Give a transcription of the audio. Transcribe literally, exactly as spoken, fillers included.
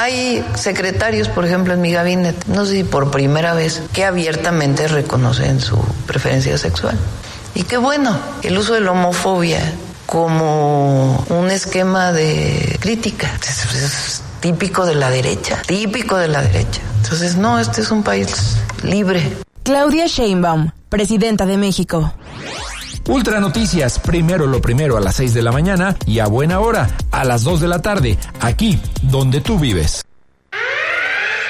Hay secretarios, por ejemplo, en mi gabinete, no sé si por primera vez, que abiertamente reconocen su preferencia sexual. Y qué bueno, el uso de la homofobia como un esquema de crítica. Es, es típico de la derecha, típico de la derecha. Entonces, no, este es un país libre. Claudia Sheinbaum, presidenta de México. Ultra Noticias, primero lo primero a las seis de la mañana y a buena hora, a las dos de la tarde, aquí donde tú vives.